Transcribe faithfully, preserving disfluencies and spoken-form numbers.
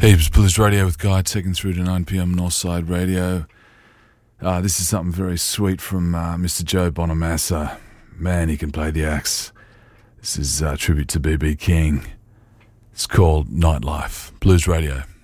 Heaps Blues Radio with Guy, taken through to nine p.m. Northside Radio. Uh, this is something very sweet from uh, Mister Joe Bonamassa. Man, he can play the axe. This is a tribute to B B King. It's called Nightlife. Blues Radio.